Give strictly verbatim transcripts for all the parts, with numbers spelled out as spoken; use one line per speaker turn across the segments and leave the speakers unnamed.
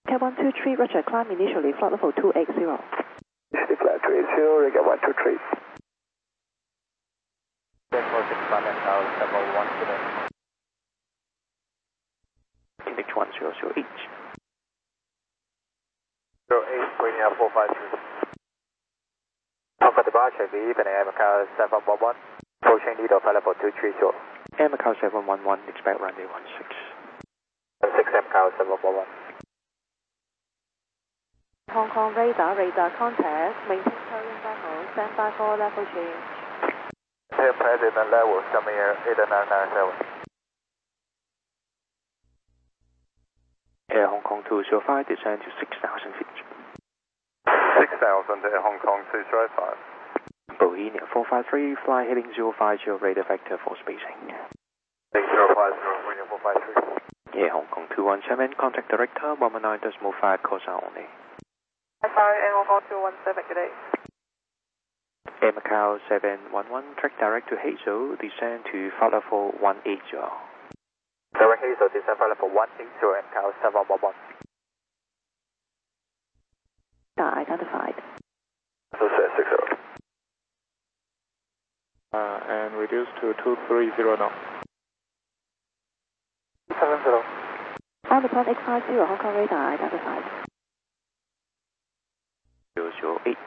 Cap one two three, Roger, climb initially, flight level two eight zero.
Initially flight two eight zero, Riga one two three.
four six five and now seven one today.
Kinect one zero zero eight.
zero eight, bringing up four five three. Alpha departure, V, and Air Macau seven one one. Approaching lead of level two three zero.
Air Macau seven one one, expect runway one six.
six Air Macau seven one one.
Hong Kong radar, radar contact, maintain current level, stand by for level change.
Air President level, coming air eight nine nine seven.
Air Hong Kong two zero five, descend to six thousand feet.
six thousand Air Hong Kong two zero five.
Bohemia four five three, fly heading zero five zero, radar vector for spacing.
zero five zero, bringing four five three.
Air Hong Kong two one seven, contact director, one one nine decimal five, call sign only.
Sorry, Air Hong Kong two one seven, good day.
Air Macau seven one one, track direct to Hazel, descend to flight level one eight zero.
Direct Hazel, descend flight level one eight zero, Air Macau seven one one.
Identified.
six zero.
Uh, and reduce to two three zero now.
seven zero.
On the point X five zero, Hong Kong radar identified.
zero zero eight.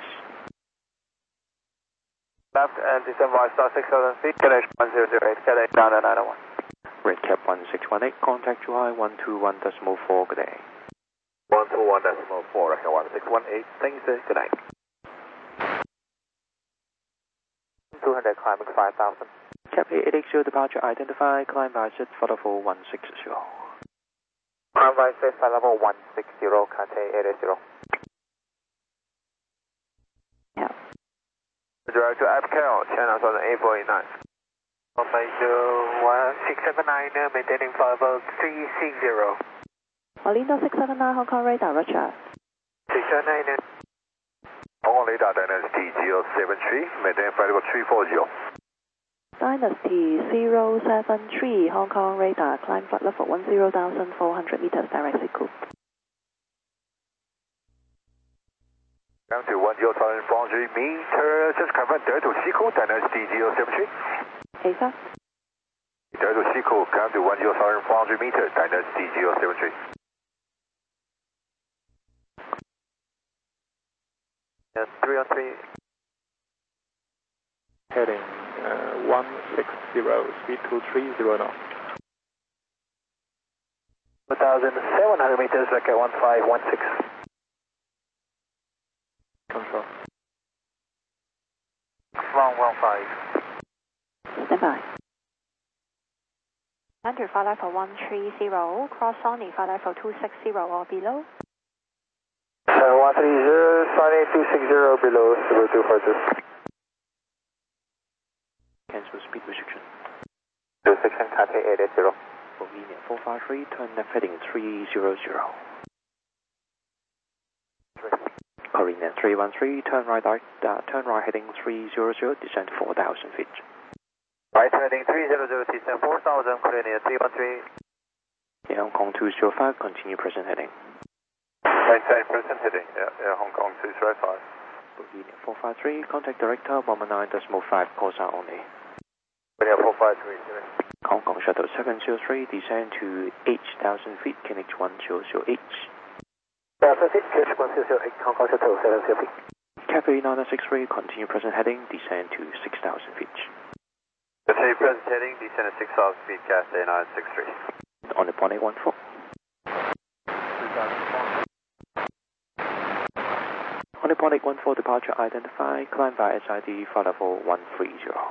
Left and descend via star six thousand feet, connection one zero zero eight, get eight down to nine oh one.
Red Cap one six one eight, contact July one two one decimal four, good day.
one two one decimal four, one six one eight, thanks, good night. two hundred, climbing five thousand.
Cap eight eight zero, departure identified, climb by set for level one six zero.
Climb by set for level one six zero, contact eight eight zero.
Yeah.
Direct to Apcal, channel eight four eight nine. one five zero one six seven nine, maintaining flight level three six zero.
Orlando six seven nine, Hong Kong radar, Roger.
six seven nine. Hong Kong radar, Dynasty zero seven three, maintaining flight level three four zero.
Dynasty zero seven three, Hong Kong radar, climb flight level one zero thousand four hundred meters, direct Siku.
Down to one zero thousand four hundred meters, just confirm direct to Siku, Dynasty zero seven three.
A S A.
Direct to Siku, come to one zero thousand four hundred meters, Dynasty zero seven three. Yes, three on three.
Heading uh, one six zero, speed two three zero now.
one thousand seven hundred meters, like at one five one six.
Confirm.
one one five.
Stand by.
Enter flight level one three zero, cross only flight level two six zero or below.
seven one three zero, flight eight two six zero below, zero two four two.
Cancel speed restriction.
two section, contact eight eight zero.
Bohemia four five three, turn left heading three zero zero. Korean three one three, turn right, uh, turn right heading three zero zero, descend four thousand feet.
Right heading three zero zero, descend four thousand, Korean three one three.
Air Hong Kong two zero five, continue present heading.
Right side, present heading, yeah, Air Hong Kong two zero five.
Bohemia four five three, contact director, one one nine decimal five, call sign only.
Korean four five three, zero.
Hong Kong shuttle seven zero three, descend to eight thousand feet, Kinect one zero zero eight.
Hong Kong shuttle seven zero three.
Cathay nine six three, continue present heading, descend to six thousand feet.
Cathay present heading, descend to six thousand feet, Cathay nine six three.
On the point eight one four. On the point eight one four, departure identified, climb by S I D, flight level one three zero.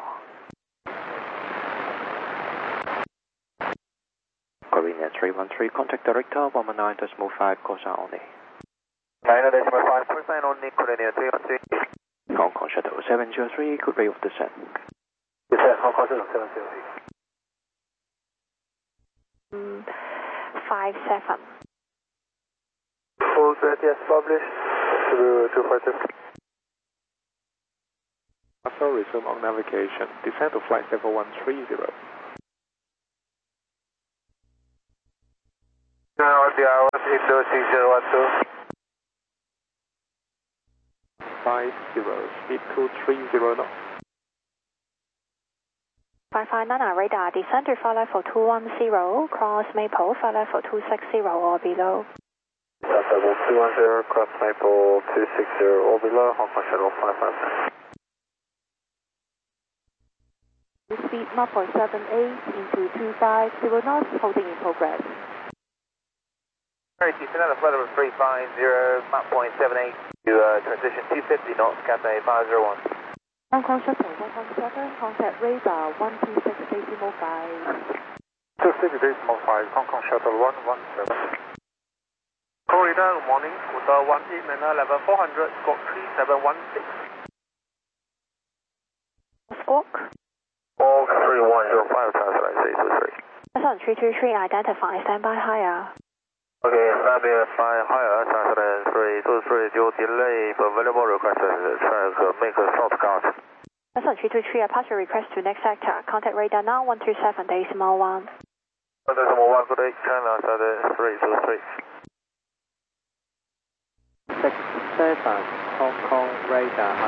Korean three one three, contact director, one one nine decimal five, call sign only.
nine decimal five, call sign only, Korean three one three.
Hong Kong shuttle seven zero three, good rate of descent.
Descent, Hong Kong shuttle seven zero three.
Mm, five seven.
Full threat, yes, published. Through two four two.
Also resume on navigation. Descend to flight level one three zero.
R D R one Indo six zero one two.
Five zero, speed two three zero knots.
five five nine radar, descend to flight level two one zero, cross Maple, flight level two six zero or below.
Flight level two one zero, cross Maple two six zero or below, Hong Kong Shuttle five five nine.
Speed zero point seven eight into two five zero knots, holding in progress.
Alright, descend on flight level three five zero, map point seven eight to uh, transition two fifty knots, Cathay five zero one.
Hong Kong Shuttle one one seven, contact radar one two six decimal five.
two fifty decimal five, Hong Kong Shuttle one one seven.
Corridor, good morning, Hotel one eight nine nine level four hundred, squawk three seven one six.
Squawk.
Squawk three one zero five, translate three two three.
Person three two three, identify, standby higher.
Okay, standby higher, translate three two three, due delay, available request, track, make a shortcut.
Person three two three, Apache request to next sector, contact radar now one two seven decimal one.
Decimal one, good day, China, three two three.
six seven, Hong Kong radar.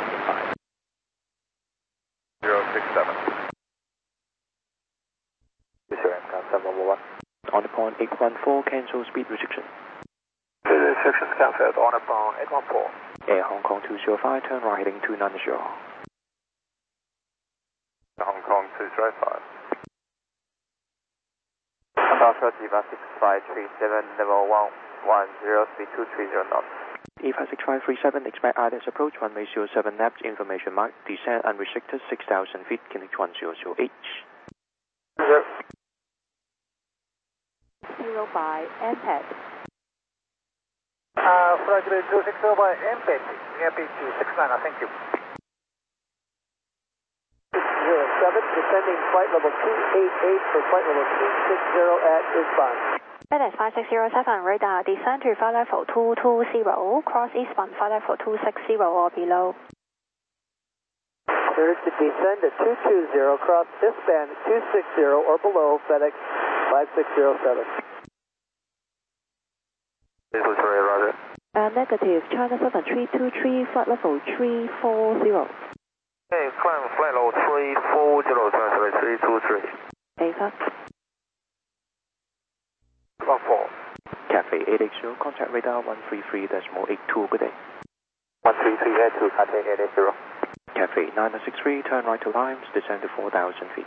zero six seven. seven one one.
On the point eight one four, cancel speed restriction.
Restrictions cancelled on upon eight one four.
Air Hong Kong two zero five, turn right heading two nine zero.
Hong Kong two zero five. Alpha Diva six five three seven, level one one zero, speed two three zero knots.
E five six five three seven, expect I L S approach runway zero seven left, information mark, descend unrestricted six thousand feet, kinetic one zero zero H.
Zero.
Zero by M P E D.
Uh, flight level two six zero by M P E D, near P two six nine, thank you.
zero seven, descending flight level two eight eight for flight level two six zero at Eastbound.
That is five six zero seven, radar, descend to flight level two two zero, cross Eastbound, flight level two six zero or below.
Cleared to descend at two two zero, cross Eastbound two six zero or below, FedEx five six zero seven.
This was Ray, Roger.
Uh, negative, China seven three two three, flight level three four zero.
Hey, climb flight level three four zero, translate three two three.
Ava.
one four.
Cathay eight eight zero, contact radar one three three decimal eight two, good day.
one three three eight two, Cathay eight eight zero.
Cathay nine six three, turn right to Limes, descend to four thousand feet.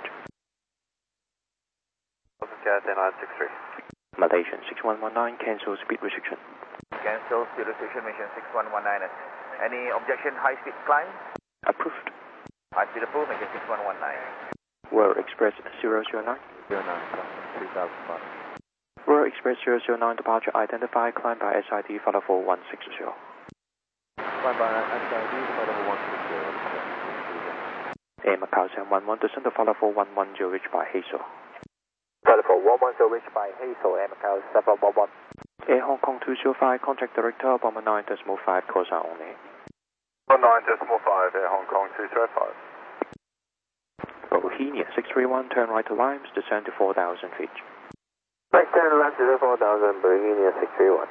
Cathay nine six three.
Malaysian six one one nine, cancel speed restriction.
Cancel speed restriction, mission six one one nine. Any objection, high speed climb?
Approved.
High speed approved, mission six one one nine.
World Express zero zero nine.
zero nine, three thousand five.
World Express zero zero nine, departure identified, climb by S I D, follow for one six zero.
Climb by S I D, follow one six zero.
Air Macau seven one one, descend to follow for one one zero, reach by Hazel.
Follow for one one zero, reached by Hazel, Air Macau seven one one.
Air Hong Kong two zero five, contact director, Bomber nine decimal five, cause are only.
nine decimal five, Air Hong Kong two zero five.
Bohemia six three one, turn right to Limes, descend to four thousand feet.
Right turn left to four thousand, Bohemia six three one.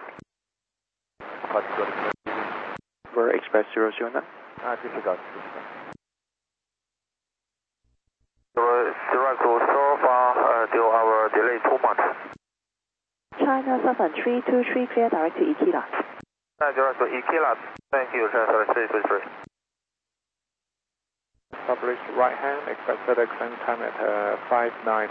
World Express zero zero nine.
Ah, disregard, disregard. Direct to so far, uh, till our delay two months.
China seven three two three, clear direct to Ikila.
Uh, direct to Ikila, thank you, translate three two three.
Publish right hand, expect FedEx end time at uh, five nine.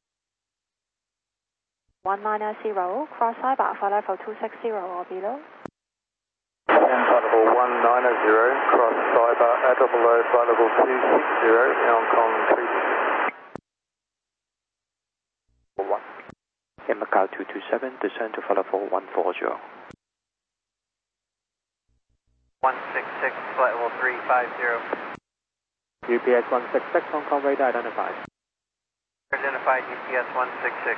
one nine zero, cross Cyber, flight level two six zero or below.
Flight level one nine zero, cross Cyber, at or below flight level two six zero, Hong Kong three six zero. one.
Air Macau two two seven, descend to follow for one four zero.
one six six, flight level three five zero.
U P S one six six, Hong Kong radar identified.
Identified U P S one six six.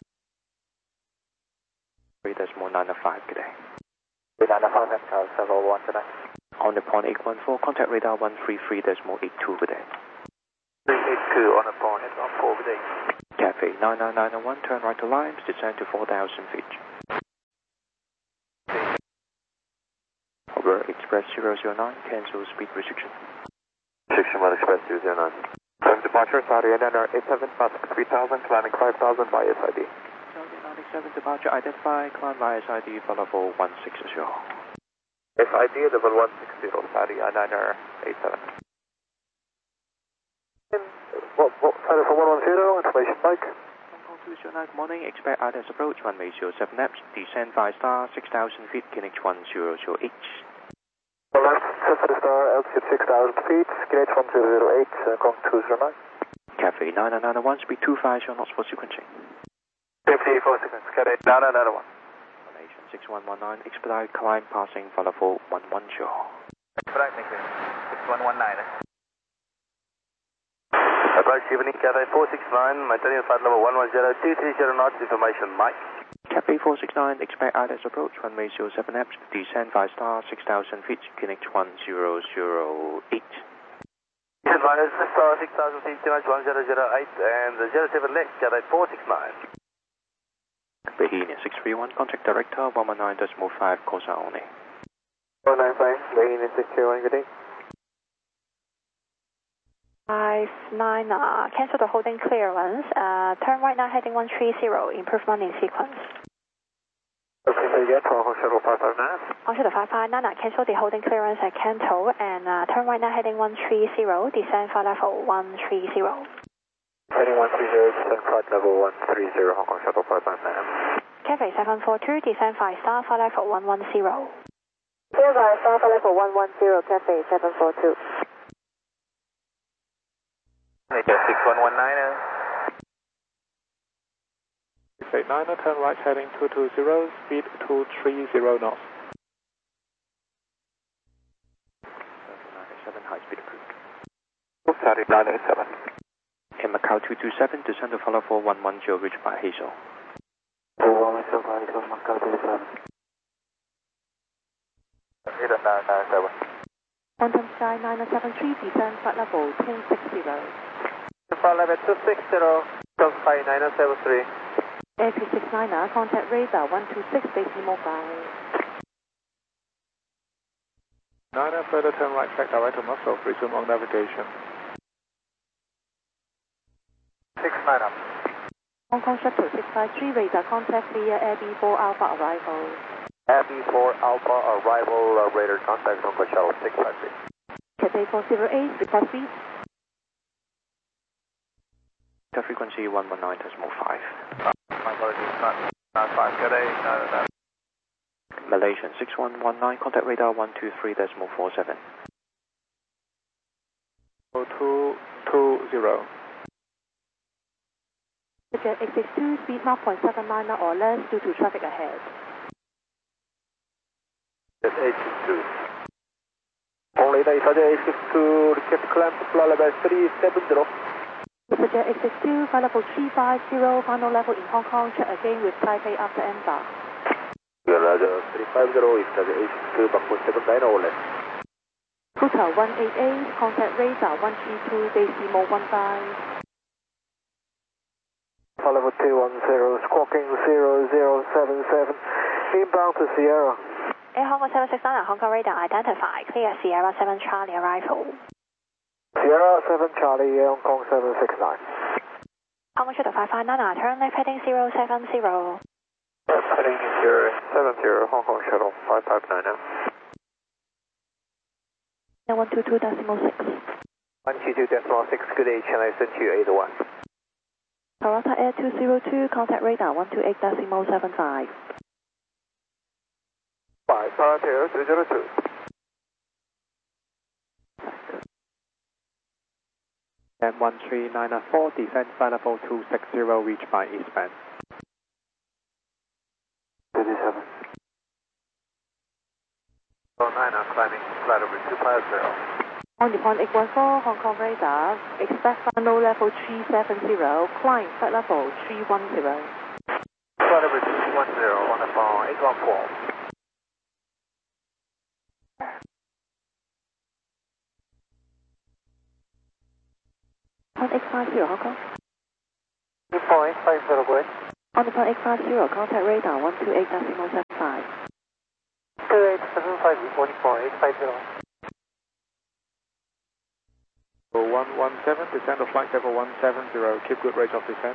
three decimal nine five, good day.
three nine five, Macau seven one tonight.
On the point eight one four, contact radar one three three decimal eight two, good day.
three eight Two on a point, it's on four with eight.
Cafe nine nine nine one, turn right to Limes, descend to four thousand feet. Over Express zero zero nine, cancel speed restriction.
Restriction one Express zero zero nine. Time departure, Saudi Niner eight seven, passing three thousand, climbing five thousand by S I D.
Saudi nine seven departure, identify, climb by S I D, follow for one six zero.
S I D level one six zero, Saudi Niner eight seven. What, what, Saudi for one one zero, information Mike.
Hong Kong two zero nine, good morning, expect I D S approach, runway zero seven Naps, descend five star, six thousand feet, K N H one zero zero H.
Left, seven star, altitude six thousand feet, K N H one zero zero eight, uh, Hong Kong two zero nine.
Cafe nine nine nine one, speed two five, zero knots for sequencing.
fifty-four seconds, Cafe nine nine nine one.
Malaysian six one one nine, expedite, climb, passing, follow for one one zero.
Expedite, thank you. six one one nine. Advice evening, Cafe four six nine, maintaining flight level one one zero, two three zero knots, information Mike.
Cafe four six nine, expect I D S approach, runway zero seven Naps, descend five star, six thousand feet, K N H one zero zero eight.
Advise star six thousand feet, K N H one zero zero eight, and the zero seven left, Cafe four six nine.
Bahia six three one, contact director, one one nine point five, Cosa only.
one nine five, Bahia six three one, good day.
five nine, uh, cancel the holding clearance, uh, turn right now heading one three zero, improvement in sequence.
Okay, so you get Hong Kong Shuttle five five nine.
Hong Kong five five nine, uh, cancel the holding clearance at Canto, and uh, turn right now heading one three zero, descend flight level one three zero.
Heading one three zero, descend flight level one three zero, Hong Kong Shuttle five five nine.
Cafe seven four two, descend five star, flight level one one zero.
Clear by star, flight level one one zero, Cafe seven four two.
six one one nine.
six eight nine, turn right heading two two zero, speed two three zero knots.
nine seven, high speed approved.
Saudi nine eight seven.
In Macau two two seven, descend to follow for one one zero, reached by Hazel.
one one zero five, Macau two two seven.
eight nine nine seven.
Quantum Sky nine seven three, descend flight level two six zero.
Flight level two six zero, Quantum Sky nine seven three.
Air two six nine, contact radar one two six, base mobile.
nine further turn right track direct to Norfolk, resume on navigation.
six nine up.
Hong Kong Shuttle six five three, radar contact via Air B four Alpha arrival.
Air B four Alpha arrival, uh, radar contact Hong Kong Shuttle six five three.
Cathay four zero eight, report speed.
The frequency one one nine decimal five.
My apologies, not, not five, Cafe nine nine.
Malaysian six one one nine, contact radar one two three decimal four seven.
two two zero.
Jet eight six two, speed zero point seven nine or less due to traffic ahead.
That's eight six two.
Only the eight six two, request climb to flight level three seven zero.
Jet eight six two, flight level three five zero, final level in Hong Kong, check again with Taipei after M B A.
Roger, three five zero, is the eight six two, back point seven nine or less.
Hotel one eight eight, contact radar one three two, base Mo one five.
Flight level two one zero, squawking zero zero seven seven, inbound to Sierra.
Air Hong Kong seven six nine, Hong Kong radar identify, clear Sierra seven Charlie arrival.
Sierra seven Charlie, Hong Kong seven six nine.
Hong Kong Shuttle five five nine, turn left heading zero seven zero.
Heading zero seven zero, Hong Kong Shuttle five five nine now.
one two two decimal six.
one two two decimal six, good day, Chennai sent you eight one.
Toronto Air two zero two, contact radar one two eight decimal seven five.
five, Toronto Air two zero two.
And one three nine four, descend flight level two six zero, reach by eastbound.
thirty-seven.
Oh nine, I'm climbing flight over two five zero.
On the point eight one four, Hong Kong radar, expect final level three seven zero, climb flight level three one zero.
Flight over two one zero, on the phone eight one four.
On X five fifty, Hong Kong.
eight point five zero, go ahead.
On the point eight five zero, contact radar one two eight decimal seven five.
two eight seven five, reporting for eight five zero.
one one seven, descend of flight level one seven zero, keep good rate of descent.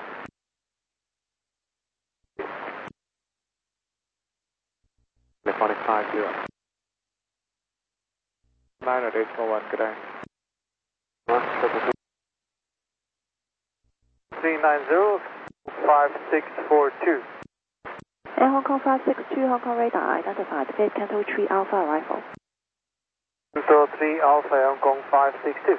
Telephonic five zero. nine at eight four one, good day.
three nine zero, five six four two.
Air Hong Kong five six two, Hong Kong radar identified, Gate Canto three Alpha arrival.
Canto three Alpha, Hong Kong five six two.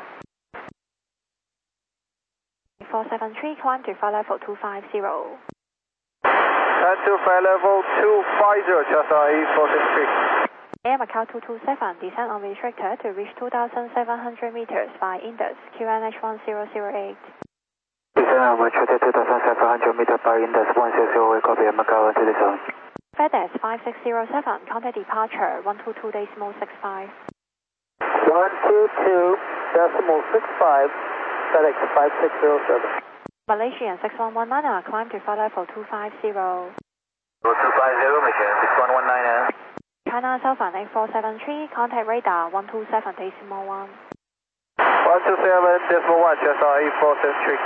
four seven three, climb to flight level two five zero.
Canto flight level two five zero, Chester E four seven three.
Air Macau two two seven, descend unrestricted to reach two thousand seven hundred meters by Indus, Q N H one zero zero eight.
Descend unrestricted two thousand seven hundred meters by Indus one zero zero eight, copy Macau to the zone.
FedEx five six zero seven, contact departure one two two decimal six five.
one two two decimal six five, FedEx five six zero seven.
Malaysian six one one niner, climb to flight level two five zero.
two five zero, Malaysian six one one niner.
China Southern eight four seven three, contact radar one two seven decimal one.
one two seven decimal one, Chester E four seven three.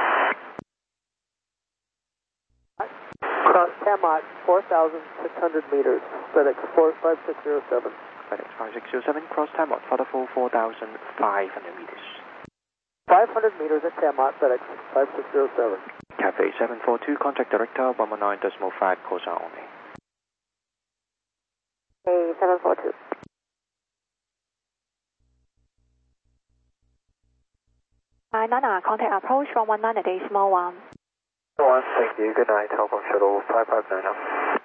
Cross Tamot, four thousand six hundred meters, FedEx five six zero seven.
FedEx five six zero seven, cross Tamot, Fatherful four thousand five hundred meters.
five hundred meters at Tamot, FedEx five six zero seven.
Cafe seven four two, contact director one one nine decimal five, Kosa only.
A seven four two.
Nine niner, contact approach one one nine decimal one.
One, thank you. Good night. Hong Kong Shuttle five five nine now.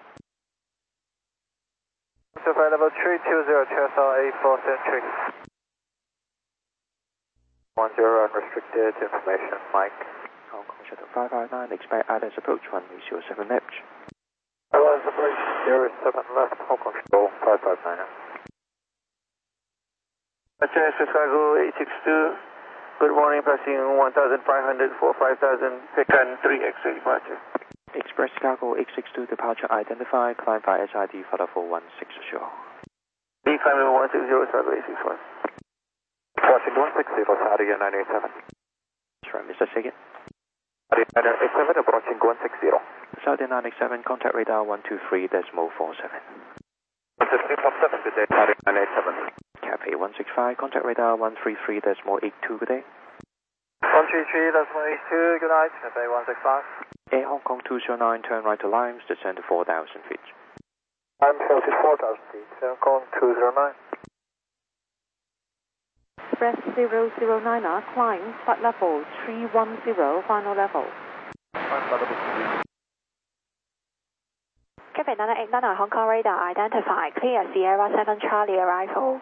So flight level three two zero, Chester A four seven three. one zero unrestricted information, Mike.
Hong Kong Shuttle five five nine, expect Atlas approach runway zero seven left.
Atlas approach zero seven left, Hong Kong Shuttle five five nine now. Chicago eight six two. Good morning, passing one thousand five hundred for five thousand, pick on three X-ray departure.
Express Chicago eight six two, departure identified, climb by S I D Fatherful one six zero.
B climbing one six zero, Chicago eight six one. Crossing one six zero, Saudi nine eight seven.
Sorry, Mister Sagan.
Saudi nine eight seven, approaching one six zero.
Saudi nine eight seven, contact radar one two three decimal four seven.
one six three point seven, good day, Saudi nine eight seven.
Cafe one six five, contact radar one three three decimal eight two, good day.
one three three, decimal eight two, good night, Cafe one six five.
Air Hong Kong two zero nine, turn right to Limes, descend to four thousand feet.
I'm healthy four thousand feet, Hong Kong two zero nine.
Express zero zero niner, climb, flight level three one zero, final level.
Cafe nine eight niner, Hong Kong radar identified, clear Sierra seven Charlie arrival.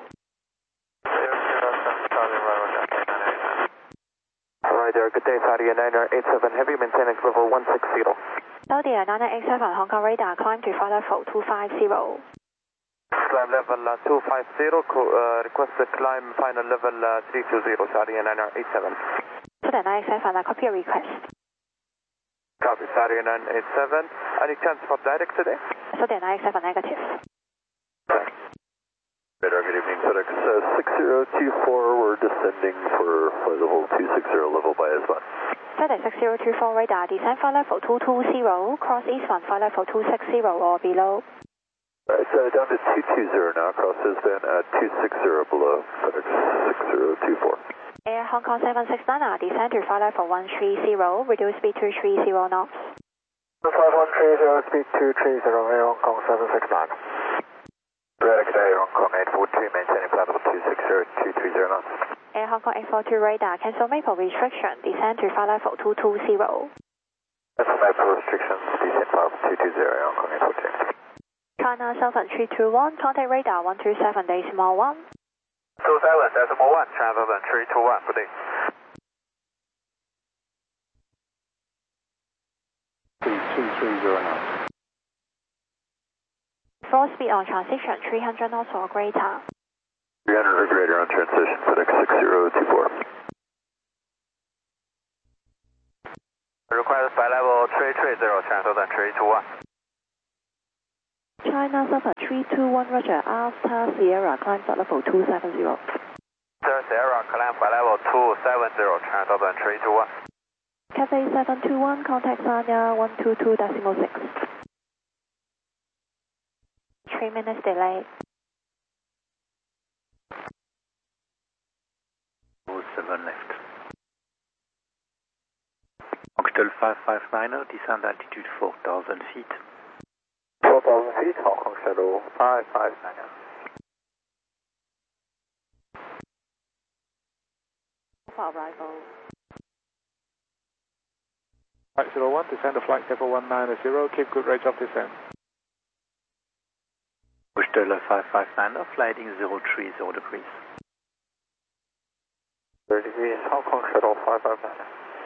Alright there, good day, Saudi nine eight seven, heavy maintenance level one six zero.
Saudi nine eight seven, Hong Kong radar, climb to flight level two five zero.
Climb level uh, two five zero, uh, request the climb final level uh, three two zero, Saudi nine eight seven.
Saudi nine eight seven, I copy your request.
Copy, Saudi nine eight seven. Any chance for direct today?
Saudi nine eight seven, negative.
Radar, good evening, FedEx uh, six zero two four, we're descending for flight level two six zero, level by S one.
FedEx six zero two four radar, descend flight level two two zero, cross East one, flight level two six zero or below.
Alright, so down to two two zero now, cross S-band at two six zero below, FedEx six zero two four.
Air Hong Kong seven six niner, descend to flight level one three zero, reduce speed to three zero knots.
five one three zero, speed two three zero, Air Hong Kong seven six nine. Radar, good day, Air Hong Kong eight four two, maintaining flight level two six zero, two three zero knots.
Air Hong Kong eight four two radar, cancel Maple restriction, descend to flight level two two zero.
Cancel Maple restrictions, descend flight level two two zero, Air Hong Kong eight four two.
China Southern three two one, contact radar one two seven decimal one.
two seven decimal one, China Southern three two one, good day.
two three zero knots.
Floor speed on transition, three hundred knots or greater.
three hundred or greater on transition, FedEx six zero two four.
Request flight level three three zero, China Southern three two one.
China Southern three two one, Roger. Alpha Sierra, climb flight level two seven zero.
Sir Sierra, climb flight level two seven zero, China Southern three two one.
Cathay seven two one, contact Sanya one two two decimal six.
Three minutes delay.
seven left. Oxtel five five niner, descend altitude four thousand feet.
four thousand feet, Hong Kong Shadow five five niner.
For arrival.
Flight zero one, descend to flight level one nine zero, keep good range of descent.
Oxtel five five niner, flighting zero three zero degrees.
thirty degrees, Hong Kong Shadow five five niner.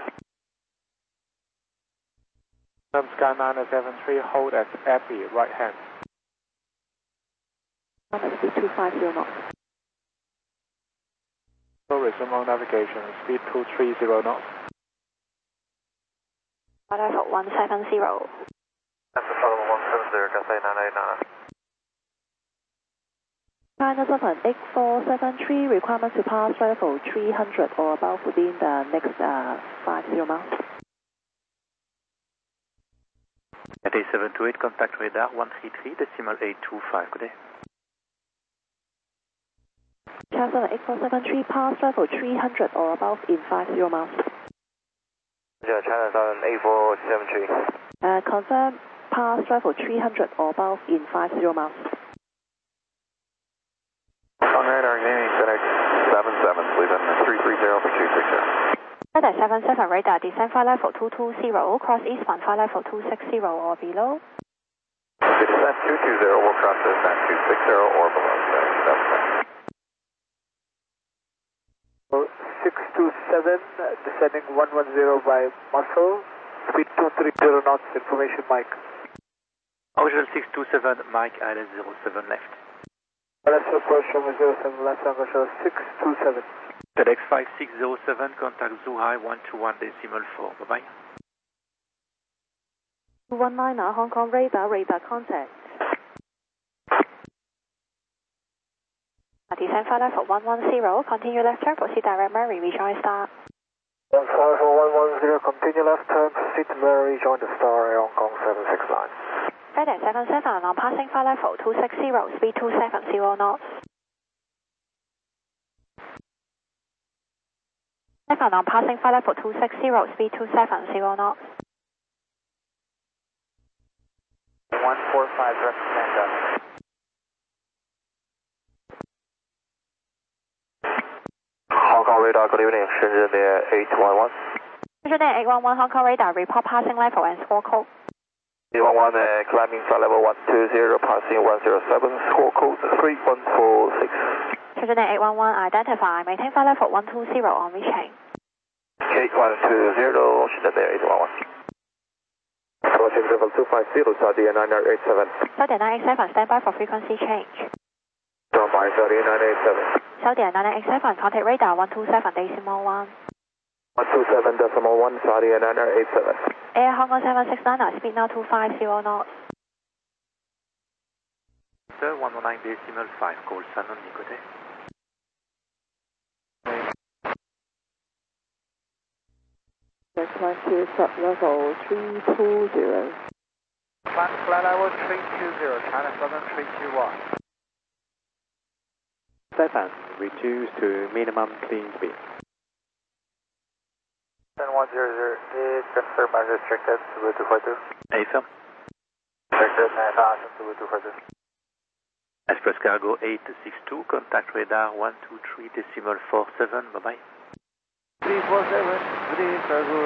Sky nine seven three, hold at Abbey, right hand.
Speed two five zero knots.
So resume on navigation, speed two three zero knots.
Flight level one seven zero.
That's the flight level one seven zero, Cathay nine eight nine.
China Southern eight four seven three, requirement to pass flight level three hundred or above within the next uh, five zero miles.
Cathay seven two eight, contact radar one three three, decimal eight two five, good day.
China Southern eight four seven three, pass level three hundred or above in five zero miles.
Yeah, China Southern eight four seven three.
Uh, confirm pass level three hundred or above in five zero miles.
On radar gaining FedEx seven seven, leaving three three zero for two six zero.
FedEx seven seven radar, descend flight level two two zero, cross eastbound flight level two six zero or below.
Descent two two zero, will cross descent two six zero or below, FedEx seven seven.
six two seven, descending one one zero by Muscle, speed two three zero knots, information Mike.
Oxtel six two seven, Mike I L S zero seven left.
Let's approach from zero seven left, Uncle Show six two seven.
FedEx five six zero seven, contact Zhuhai one two one decimal four, bye bye.
one niner, Hong Kong radar, radar contact.
Descend flight level one one zero, continue left turn, proceed direct Murray, rejoin star.
one five four one one zero, continue left turn, proceed to Murray, join the star, Hong Kong seven six nine.
FedEx seven seven, on passing flight level two six zero, speed two seven zero knots. seven on passing flight level two six zero, speed two seven zero knots.
one four five, direct stand up.
Hong Kong radar, good evening, Shenzhen near eight one one.
Shenzhen eight one one, Hong Kong radar, report passing level and score code.
eight one one, uh, climbing flight level one two zero, passing one zero seven, score code three one four six.
Shenzhen eight one one, identify, maintain flight level one two zero on reaching.
eight one two zero, Shenzhen eight one one. Approaching level two five zero, Saudi nine eight seven.
Saudi nine eight seven, stand by for frequency change.
Stand by, Saudi nine eight seven.
Saudi nine eight seven, contact radar one two seven decimal one.
one two seven decimal one, Saudi nine eight seven.
Air Hong Kong seven six nine, speed now two five zero knots.
Sir, one one nine decimal five, call Shannon Nicote.
Climb to flight level three two zero.
Flight flight level three two zero, China Southern three two one.
seven, reduce to minimum clean speed.
Then one zero zero, is confirm as restricted to Bluetooth four two.
Affirm.
Restricted and awesome to Bluetooth four two.
Express cargo eight six two, contact radar one two three decimal four seven, bye bye.
three four seven, three cargo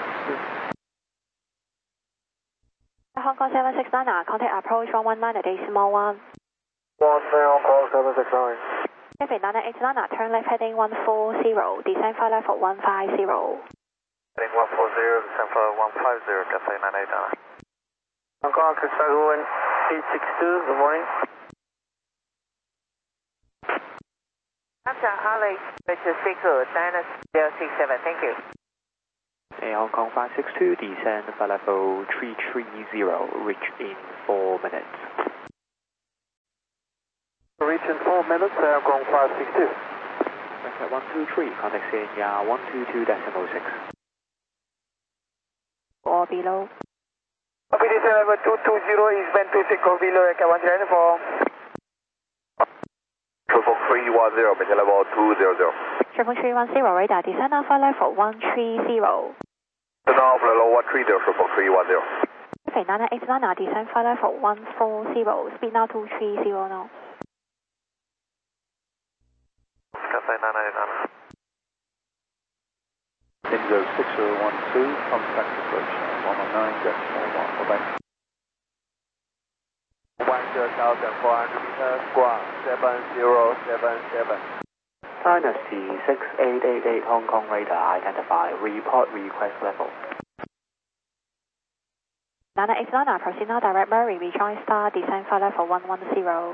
Hong Kong seven six nine, contact approach one one nine decimal one.
one Hong Kong seven six nine.
Cathay nine eight nine, turn left heading one four zero, descend flight level one five zero.
Heading one four zero, descend flight one five zero, Cathay nine eight nine. Hong Kong, Chicago eight six two, good morning.
After Alex, Richard Siku, China zero six seven, thank you.
Air Hong Kong five six two, descend for level three three zero, reach in four minutes.
Reach in four minutes, Air Hong Kong five six two.
Record one two three, contact C N Y A one two two decimal six.
Or below.
Copy descent level two two zero, eastbound two six, go below, Echo one three four.
Triple three one zero, maintain level two zero zero.
Triple three one zero, radar descend alpha level one three zero.
Turn off level one three zero, triple three one zero.
Okay, Nana eight Nana descend flight level one four zero, speed now two three zero knots.
Cathay Nana eight Nana.
Indigo six zero one two, contact approach one one nine decimal one, bye-bye.
one zero thousand four hundred meters, ground seven zero seven seven.
Dynasty six eight eight eight Hong Kong radar identified, report request level.
Nana eight Nana, proceed now direct Murray, rejoin star, descend flight level one one zero.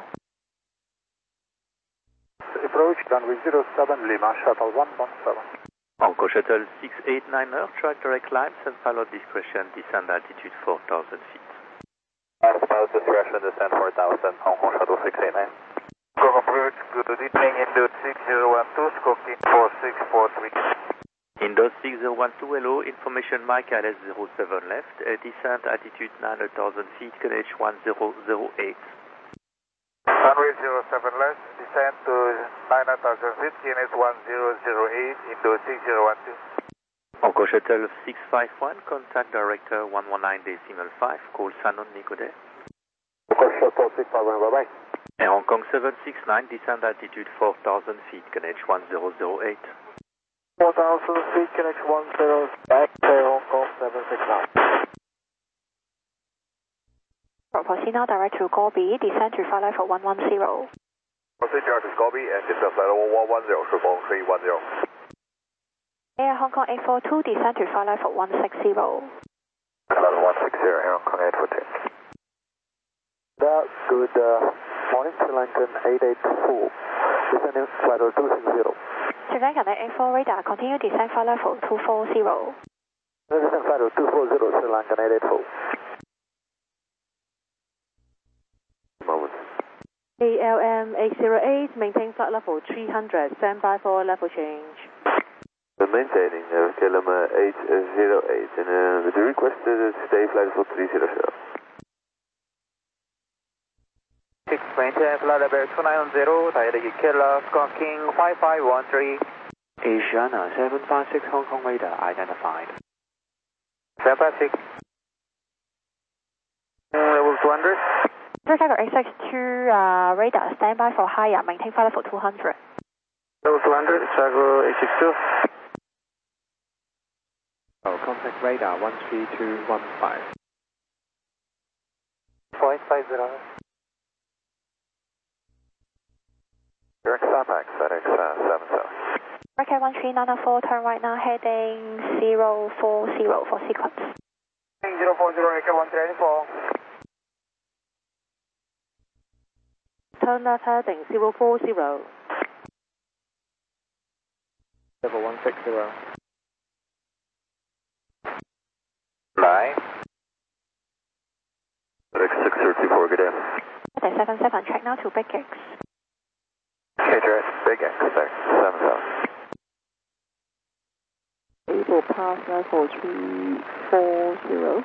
Approach runway zero seven, Lima shuttle one one seven.
Encore shuttle six eight nine er, track direct climbs and pilot discretion, descend altitude four thousand feet.
Pilot discretion, descend four thousand, Hong Kong shuttle six eight nine.
Go approach, good evening, Indo six zero one two, stroking four six four three.
Indo six zero one two, hello, information Mike L S zero seven left, uh, descent altitude nine thousand feet, K N H one zero zero eight.
Runway zero seven left, descend to nine thousand feet, K N H one zero zero eight, Indo six zero one two.
Encore shuttle six five one, contact director one one nine decimal five, call Sanon Nicodé.
Encore shuttle six five one, bye-bye.
Air Hong Kong seven six nine, descend altitude four thousand feet, K N H one zero zero eight.
four thousand feet, K N H one zero, back Air Hong Kong seven six nine.
Proceed now direct to Gobi, descend to flight level one one zero.
Proceed direct to Gobi and descend level one one zero, triple three one zero.
Air Hong Kong eight four two, descend to flight level one six zero.
Level one six zero, Air Hong Kong eight four two.
That's good uh, morning, Sri Lankan eight eight four, descending flight level two six zero.
Sri Lankan eight four radar, continue descend flight level two four zero.
Descend flight level two four zero, Sri Lankan eight eight four.
Moment.
A L M eight zero eight, maintain flight level three hundred, stand by for level change.
We're maintaining uh, K L M eight zero eight and uh, the request is stay flight level three zero zero.
six maintain flight level two nine zero, direct Killer, squawking five five one three.
Asiana seven five six Hong Kong radar identified.
seven five six. Uh, level two hundred.
Tiger eight six two uh, radar, stand by for higher, maintain flight level two hundred.
Level two hundred, Chicago eight six two.
Oh, contact radar one three two one five.
Point five zero.
Direct Sunmax, FedEx uh, seven seven.
Rocket one three nine four, turn right now, heading zero four zero for sequence.
zero four zero, Echo one three four.
Turn left heading zero four zero.
Level one six zero.
Nine. FedEx six zero two four, good day.
Okay, seven seven, check now to Big X.
Okay, direct, Big X, FedEx seven seven.
Able pass level three four zero.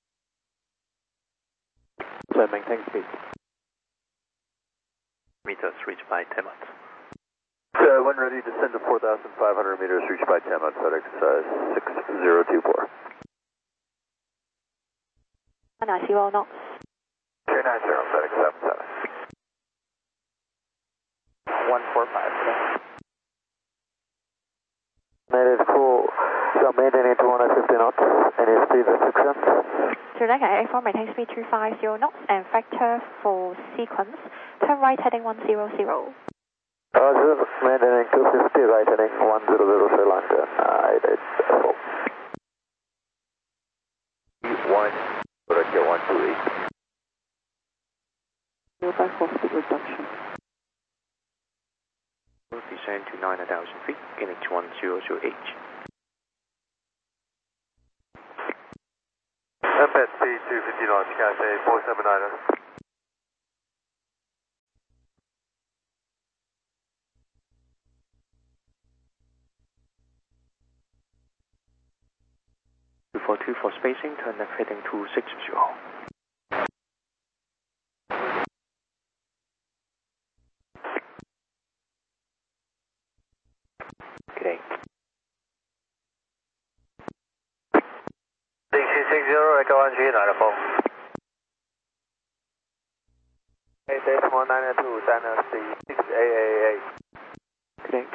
So maintain speed.
Meters reached by ten knots.
Uh, when ready, descend to four thousand five hundred meters, reached by ten knots, FedEx uh, six zero two four.
And I zero knots.
two nine zero, FedEx seven seven.
one four five.
Made it full, so maintaining two hundred fifty knots, any speed restrictions?
Sri Lankan eight four, maintain speed two five zero knots and vector for sequence. Turn right heading one zero zero.
Roger, maintaining two fifty, right heading one zero zero Sri Lanka, eight eight four.
one, Direct one two eight.
zero five four speed reduction.
Descend to nine thousand feet, K N H one zero zero eight.
eighty knots, Cathay four seven niner.
two four two for spacing, turn left heading two six zero. Okay.
six two six zero, Echo one three nine four. eight decimal nine two, Dynasty six A A eight.
Okay.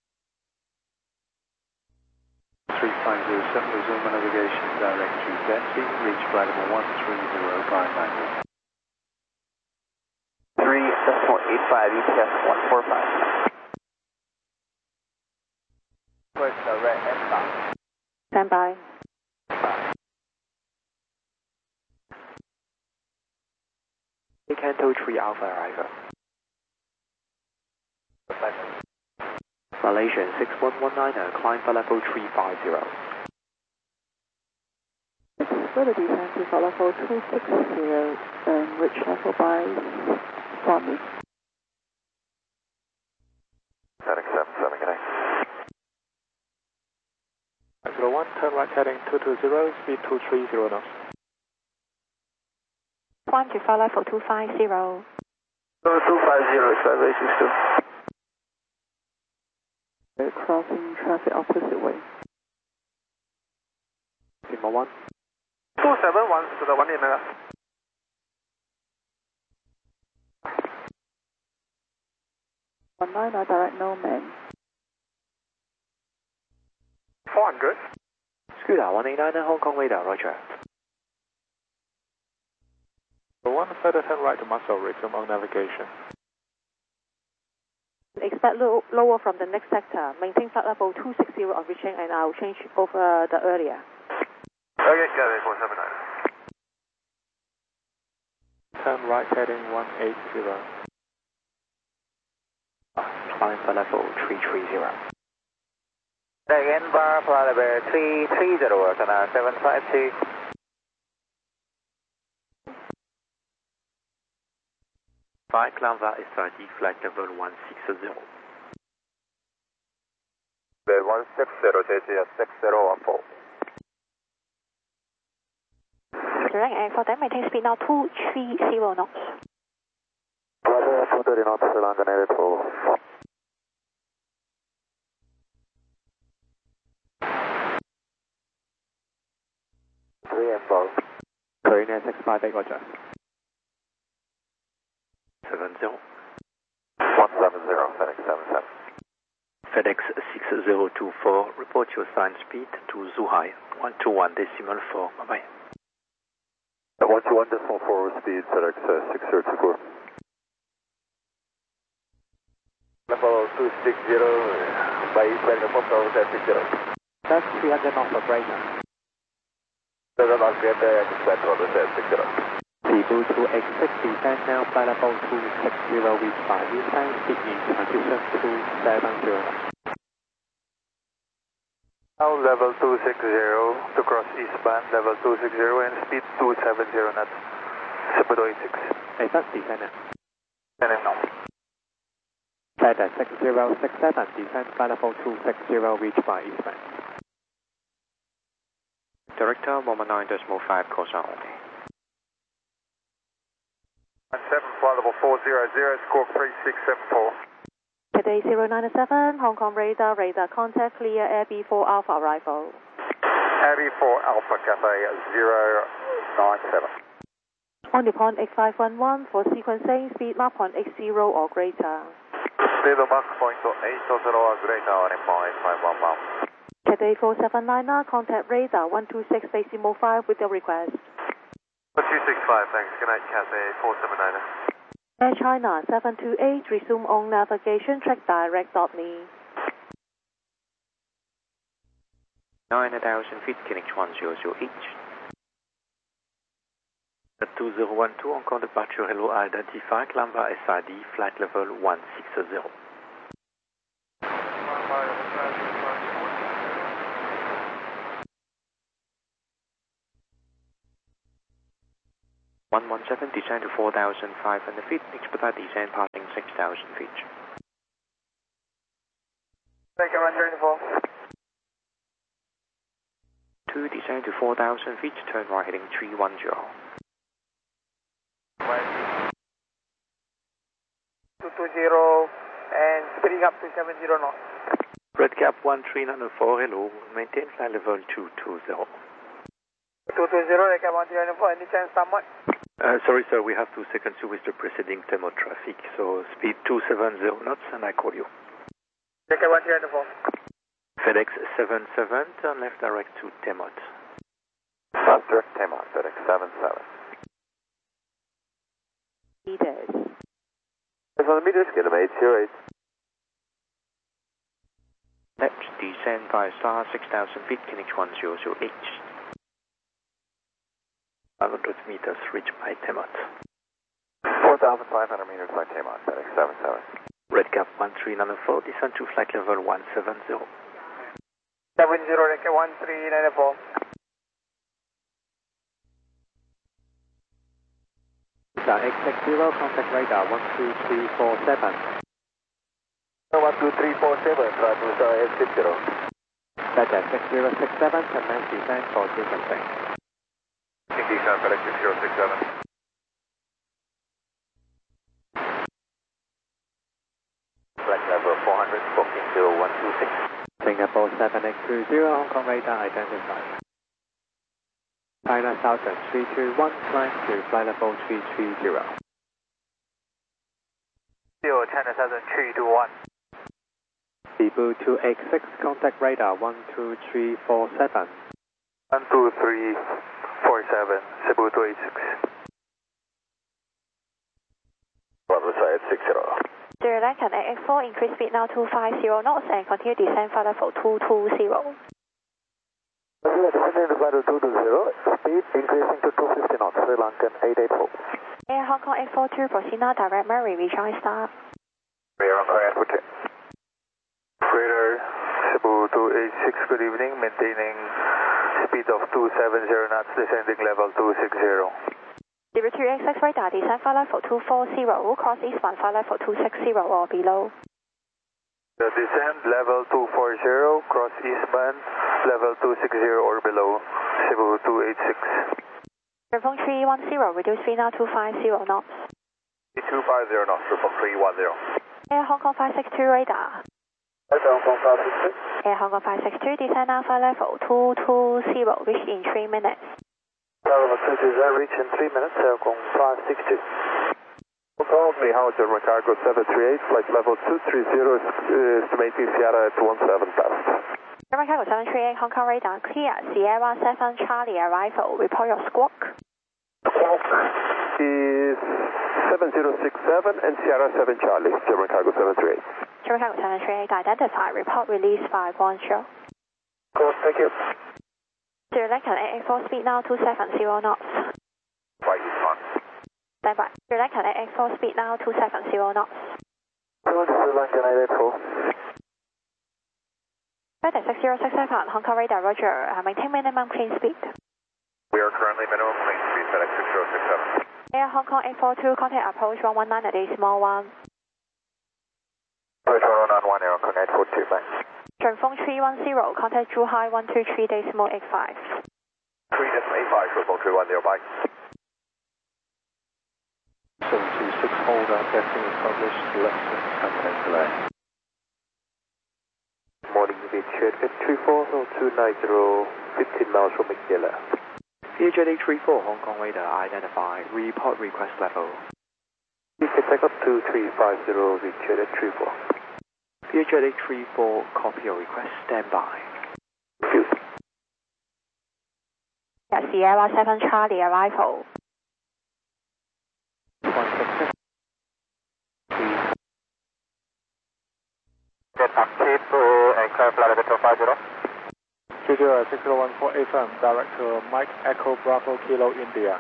three five zero seven, resume navigation direct to Betsy, reach flight number one three zero five nine.
three decimal eight five, E T S one four five. Push the red S-bound.
Stand by.
Canto three Alpha arrival. Malaysian six one one nine, climb for level three five zero.
Further descent to flight level two six zero, and reach level by Sami.
Heading seven seven, good night.
zero one, turn right heading two two zero, speed two three zero knots.
One to flight level two five zero.
two five zero, Skyway six two.
Crossing traffic opposite way.
Lima one.
two seven one to the one in there.
one nine, direct no man.
four hundred.
Scooter one eight nine, Hong Kong radar, roger.
one, further turn right to Muscle, resume on navigation.
Expect low, lower from the next sector. Maintain flight level two six zero on reaching, and I'll change over the earlier.
Okay, Cathay four seven nine.
Turn right heading one eight zero.
Climb for level three three zero.
Again, bar, flight level three three zero, Canada seven five two.
Five Clanva S R D, flight level one six zero.
one six zero, J T S six zero one four.
Direct and for them, maintain speed now two three zero knots.
Roger, two thirty knots, Sri Lanka native for. three and four.
Korean six five eight, roger.
seven zero.
one seven zero, FedEx seven seven.
FedEx six zero two four, report your sign speed to Zhuhai, one two one decimal four, bye bye.
one two one decimal four speed, FedEx uh, six zero two four. Level two six zero, by Eastern Airport, over six zero.
That's three hundred knots of radar.
Seven knots, get the expect over six zero.
Cebu two eight six, descend now, flight level two six zero, reach by eastbound, speed in transition two seven zero.
Now level two six zero to cross eastbound, level two six zero and speed two seven zero knots. Cebu eight six.
Hey, that's descend now.
And now.
Flight six zero six seven, descend, flight level two six zero, reach by eastbound.
Director one one nine decimal five, course only.
seven, flight level four zero zero, squawk three six seven four.
Cathay zero nine seven, Hong Kong radar, radar contact, clear Air B four Alpha arrival.
Air B four Alpha, Cathay zero nine seven.
On the point X five one one for sequencing, speed Mach point X zero or greater.
Speed Mach point eight zero or greater on point five one one.
Cathay four seven nine, contact radar one two six decimal five with your request.
one two six five, thanks. Good night, Cathay four seven nine.
Air China seven two eight, resume on navigation, track direct dot me.
nine thousand feet, K N H one zero zero eight.
At two zero one two, encore departure, hello, identify, Clanva S R D, flight level one six zero.
one one seven, descend to four thousand five hundred feet, expedite descend passing six thousand feet.
Take one twenty-four.
two, descend to four thousand feet, turn right heading three one zero.
two two zero and speeding up to seven zero knots.
Redcap one three nine four, hello, maintain flight level two two zero.
two two zero, Redcap one three nine four, any chance someone?
Uh, sorry sir, we have two seconds to with the preceding demo traffic, so speed two seven zero knots and I call you.
Redcap one three nine four.
FedEx seven seven, turn left direct to Temot.
Left direct Temot, FedEx seven seven.
Meters.
five hundred meters, get them eight zero eight.
Left descend via star six thousand feet, Kinix one zero zero H.
five hundred meters, reach by Temot.
four thousand five hundred meters by Temot, FedEx seven seven.
Redcap one three nine four, descend to flight level one seven zero.
seven zero, Redcap one three nine four.
X six zero, contact radar one two three four seven.
one two three four seven, try to star X six zero.
Delta six zero six seven, commence descent for sequencing.
Descent, FedEx six zero six seven. Flight level four hundred, booking zero one two six.
Singapore seven eight two zero, Hong Kong radar identified. China Southern three two one, climb to flight level three three zero.
Zero, China Southern three two one.
Cebu two eight six, contact radar one two three four seven.
one two three four seven, Cebu two eight six.
Bravo side six zero.
Direct and A X four, increase speed now to five zero knots and continue descend flight level two two zero.
Descending to flight level two two zero, speed increasing to two fifty knots, Sri Lankan eight eight four.
Air Hong Kong eight four two, proceed now, direct Murray, rejoin start.
Air Hong Kong eight four two.
Freighter Cebu two eight six, good evening, maintaining speed of two seven zero knots, descending level two six zero.
Zero two X six radar, descend flight level two four zero, cross eastbound flight level two six zero or below.
The descend level two four zero, cross eastbound, level two six zero or below, Cebu two eight six.
Triple three one zero, reduce speed now to five zero knots.
two five zero knots, triple three one zero.
Air Hong Kong five six two radar.
Air Hong Kong five six two.
Air Hong Kong five six two, descend now flight level two two zero, reach in three minutes.
Level two two zero, reach in three minutes, Air Hong Kong five six two. Probably how German cargo seven three eight, flight level two three zero, uh, estimating Sierra at one seven past.
German cargo seven three eight, Hong Kong radar, clear, Sierra seven Charlie arrival, report your squawk.
Squawk is seven zero six seven and Sierra seven Charlie, German cargo seven three eight.
German cargo seven three eight, identified, report release five one zero.
Cool, thank you.
Direct and A X four, speed now to seven zero knots.
Right, it's on.
Stand by. Direct and A X four, speed now to seven zero knots.
Sri Lankan eight eight four.
FedEx six zero six seven, Hong Kong radar, roger, uh, maintain minimum clean speed.
We are currently minimum clean speed, FedEx six zero six seven.
Air Hong Kong eight four two, contact approach one one nine at a small one.
Approach one one nine one, Air Hong Kong eight four two, bye.
Chunfeng three one zero, contact Zhuhai one two three decimal eight five.
three decimal eight five, triple three one zero, bye.
seven two six, hold up, testing is published, lesson, contact delay.
Morning, you get shared at three four two nine zero, fifteen miles from McGill.
V J eight three four, Hong Kong radar identified, report request level.
You can take up two three five zero, V J at three four.
V J eight three four, copy your request, stand by.
Refused.
Yeah, Sierra seven Charlie arrival.
one six six.
Get active uh, and clear flight level two five zero.
J J six zero one four F M, direct to Mike Echo Bravo Kilo India.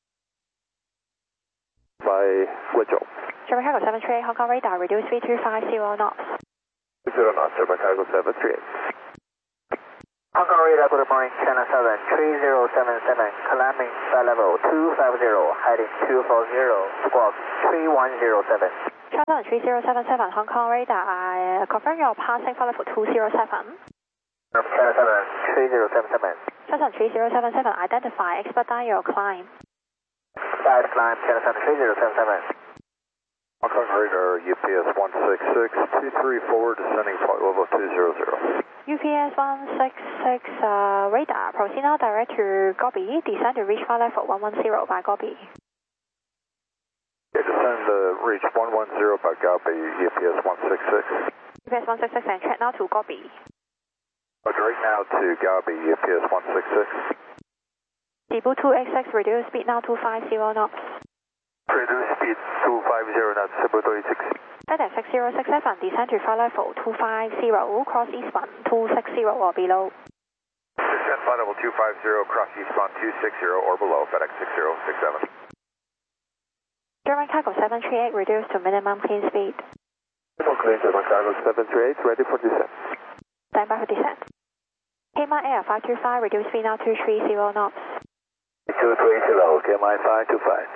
By Guangzhou.
German cargo seven three eight, Hong Kong radar, reduce speed to five zero knots.
zero knots, German cargo seven three eight.
Hong Kong radar, good morning, China Southern three zero seven seven, climbing flight level two five zero, heading two four zero, squawk three one zero seven.
China three zero seven seven, Hong Kong radar, I uh, confirm you're passing flight level two zero seven.
China Southern three zero seven seven.
China three zero seven seven, identify, expedite your climb.
Side climb, China Southern three zero seven seven.
Hong Kong radar, U P S one six six, two three four, descending flight level two zero zero.
U P S one six six uh, radar, proceed now direct to Gobi, descend to reach flight level one one zero by Gobi.
Okay, descend to reach one one zero by Gobi, U P S one six six.
U P S one six six and track now to Gobi.
Direct now to Gobi, U P S one six six.
Cebu two X X, reduce speed now to five zero knots.
Reduce speed two five zero knots, Cebu two eight six.
FedEx six zero six seven, descend to flight level two five zero, cross eastbound two six zero or below.
Descend flight level two five zero, cross eastbound two six zero or below, FedEx six zero six seven.
German cargo seven three eight, reduce to minimum clean speed.
Clean German cargo seven three eight, ready for descent.
Stand by for descent. Cayman Air five two five, reduce speed now to three zero knots.
two three zero, Cayman five two five.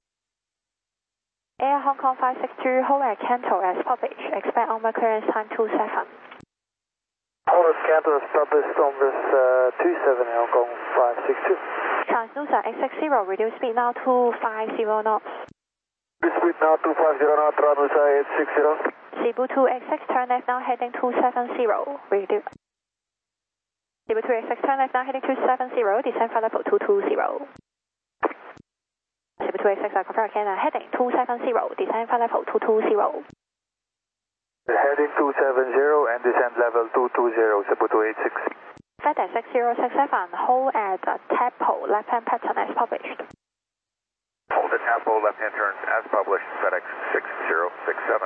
Air Hong Kong five six two, hold at Canto as published. Expect onboard clearance time two seven.
Hold at Canto as published on this uh, two seven Hong Kong five six two.
Transnusa X X zero, reduce speed now to five zero knots.
Reduce speed now two five zero knots, Transnusa eight six zero.
Cebu two X X, turn left now heading two seven zero. Reduce. Cebu two X X, turn left now heading two seven zero, descend flight level two two zero. Cebu two X X, I confirm again, uh, heading two seven zero, descend flight level two two zero.
Heading two seven zero and descend level two two zero, Cebu two eight six.
FedEx six zero six seven, hold at uh, Tapo, left-hand pattern as published.
Hold at Tapo, left-hand turn as published, FedEx six zero six seven.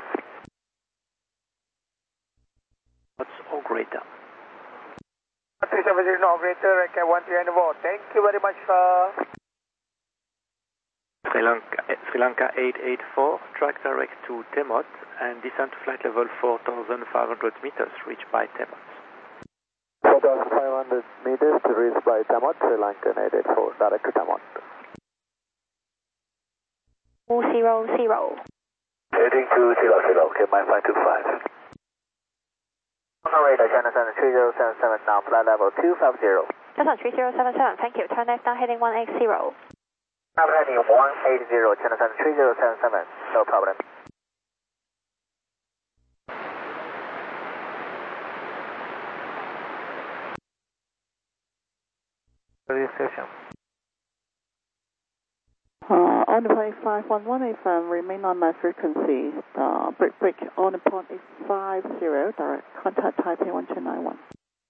What's operator?
three seven zero operator, I can one three and more. Thank you very much, sir.
Sri Lanka, Sri Lanka eight eight four, track direct to Temot and descend to flight level four thousand five hundred meters, reached by Temot.
four thousand five hundred meters to reach by Temot, Sri Lanka eight eight four, direct to Temot.
two zero zero.
Heading two zero zero, Cayman five two five.
Hong Kong radar, China Southern three zero seven seven, now flight level two five zero.
China three zero seven seven, thank you, turn left now heading one eight zero.
Now heading one eight zero, China Southern three zero seven seven, no problem.
Registration.
Uh, on the plane five one one, if um, remain on my frequency, uh, break break on the point is five zero, direct contact Taipei one two nine one.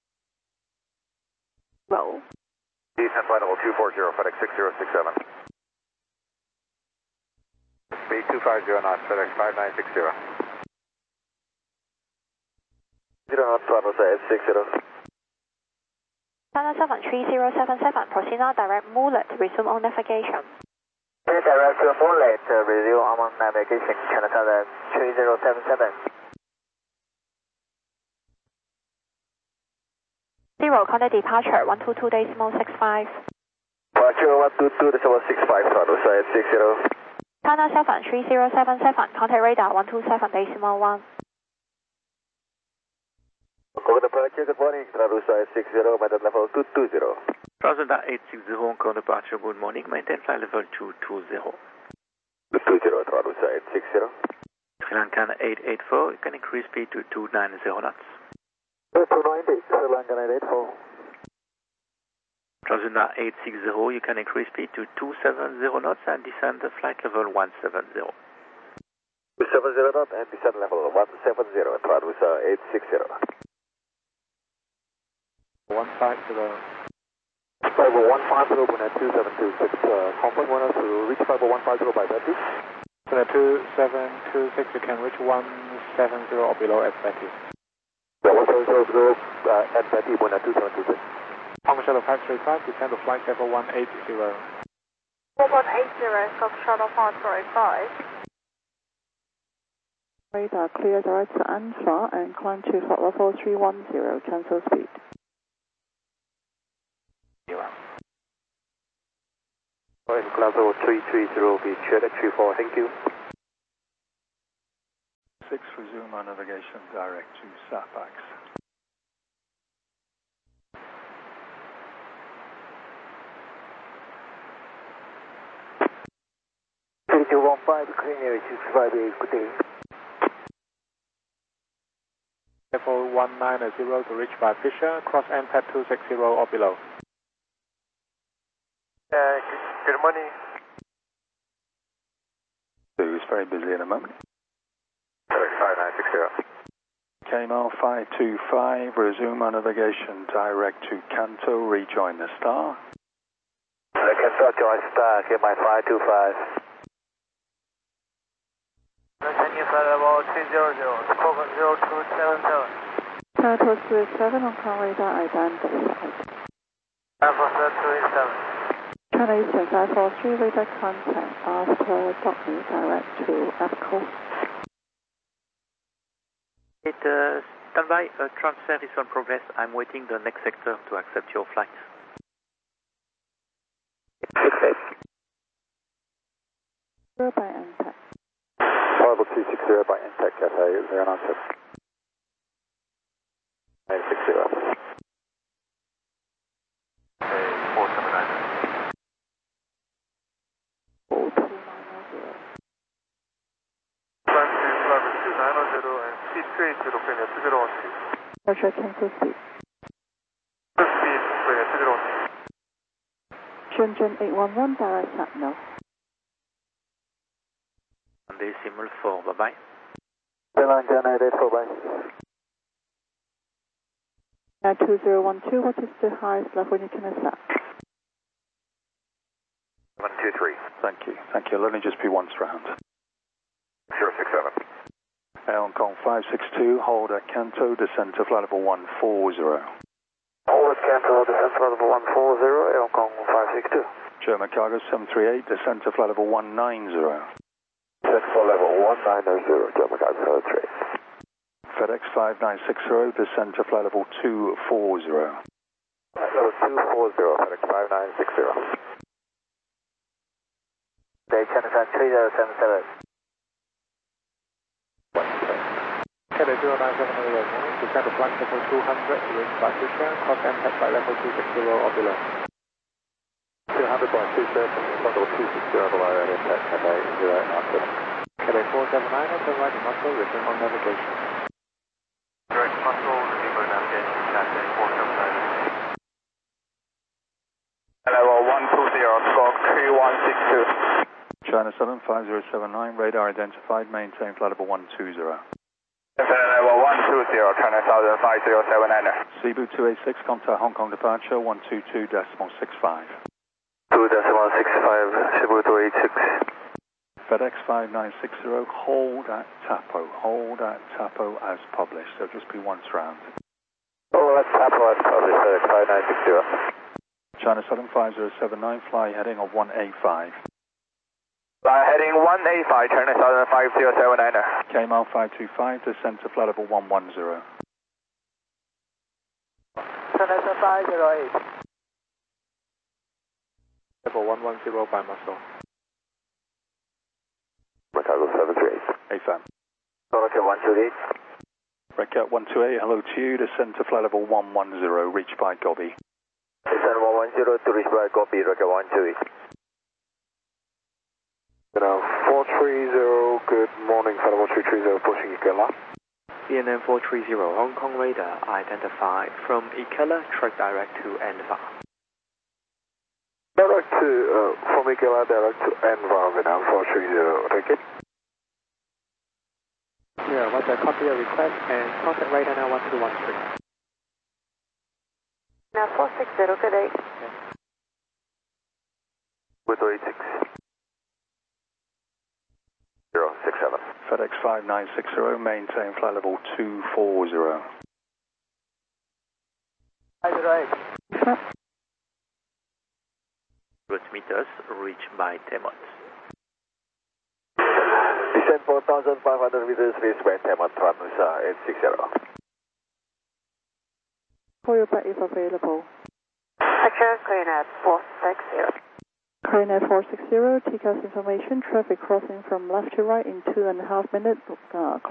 Roll.
Descend flight level two four zero, FedEx six zero six seven. Speed two five zero knots, FedEx five nine six zero. zero knots, Transnusa eight six zero.
China seven three zero seven seven, proceed now direct Mulet, resume on navigation.
Direct to Moonlight, uh, resume on navigation, China Southern three zero seven seven.
Zero, contact departure, one two two decimal six five.
Departure one two two decimal six five, Transnusa eight six zero.
China seven three zero seven seven, contact radar one two seven decimal one.
Hong Kong departure, good morning, Transnusa eight six zero, maintain level two two zero.
Transnusa eight six zero, Hong Kong departure, good morning, maintain flight level two two zero.
two two zero, Transnusa eight six zero.
Sri Lankan eight eight four, you can increase speed to two nine zero knots.
two ninety, Sri Lankan eight eight four.
Transnusa eight six zero, you can increase speed to two seven zero knots and descend the flight level one seven zero.
two seven zero knots and descend level one seven zero, Transnusa eight six zero.
one five zero.
Fiber one five zero, Buna two seven two six, uh, confirm one to reach Fiber one five zero by thirty.
Buna two seven two six, you can reach one seven zero or below at thirty.
Yeah, one seven zero below uh, at thirty, Buna two seven two six.
Hong Kong Shuttle five three five, descend to flight level one eight zero.
four one eight zero, Fox Shuttle five three five.
Radar clear direct to Ansha and climb to flight level three one zero, cancel speed.
level three three zero, be checked at three four, thank you.
six, resume our navigation direct to SAPAX.
three two one five, clean air six five eight, good day.
Level one nine zero to reach by Fisher, cross M P A D two six zero or below.
Uh, good morning.
It's very busy in a moment.
five nine six zero.
K M L five two five, resume our navigation direct to Kanto, rejoin the star.
Kanto, join star, K M L five two five.
Continue flight level two zero zero, squawk zero two seven seven.
Kanto two eight seven, on call radar identified.
Alpha two eight seven.
Canadian five four three, radar contact after docking direct to EPCO.
It, uh, stand by, uh, transfer is on progress. I'm waiting the next sector to accept your flight.
six eight.
Zero by N T A C.
Level two six zero by N T A C, Cathay zero nine seven. nine six zero.
four seven nine.
four two nine zero.
Climb to flight two nine zero and speed two eight zero, clean air two zero one two.
Roger, cancel speed.
Speed, clean air two zero one two.
Shenzhen eight one one, direct signal.
Decimal four, bye-bye.
Television eight eight four, bye.
Now two zero one two, what is the highest level you can accept?
one two three.
Thank you, thank you. Let me just be once round.
zero six seven.
Hong Kong five six two, hold at Kanto, descend to flight level one four zero.
Hold at Kanto, descend to flight level one four zero, Hong Kong five six two.
German cargo seven three eight, descend to flight level one nine zero.
Descend for level one nine zero, German cargo seven three eight.
FedEx five nine six zero, descend to flight level two four zero.
Level two four zero, FedEx five nine six zero.
Day China three zero seven seven. Cathay zero nine seven zero, descend to flight level two hundred, reach by Fisher, cross M P A D by level two six zero or below.
two hundred by Fisher, level two six zero below and impact Cathay zero nine seven.
Cathay four seven nine, turn right to muscle, return on navigation.
Direct muscle, Lima navigation, Cathay four seven nine.
Level one two zero, squawk three one six two.
China seven five zero seven nine, radar identified, maintain flight level one two zero.
Level one two zero, China Southern five zero seven nine.
Cebu two eight six, contact Hong Kong departure one two two decimal six five.
two decimal six five, Cebu two eight six.
FedEx five nine six zero, hold at Tapo, hold at Tapo as published, so just be once round.
Oh, that's Tapo as published, FedEx five nine six zero.
China seven five zero seven nine, fly heading of one eight five.
Fly heading one eight five, China Southern five zero seven nine.
K M L five two five, descend to flight level one one zero.
China five zero eight. Level one one zero by muscle.
Chicago seven three eight.
A F A M.
Rocket one two eight.
Rocket one two eight, hello to you, descend to flight level one one zero, reach by Gobi.
Descend one one zero to reach by Gobi, Rocket one two eight. Now four three zero, good morning, Flight three three zero, pushing Ikela.
C N N four three zero, Hong Kong radar identified from Ikela, track direct to Anvar.
Direct to, uh, from Ikela, direct to Anvar, now four three zero, take it.
Yeah, what's the copy of request and contact radar now one two one three.
Now four six zero, good day.
With eight six. zero six seven.
FedEx five nine six zero, maintain flight level two four zero.
five zero eight.
one hundred meters, reach by Temot.
Descend four thousand five hundred meters, reach by Temot, Tramusa eight six zero.
Call your back if available.
Roger, clean at four six zero.
Korean four sixty, T C A S information, traffic crossing from left to right in two and a half minutes. Uh,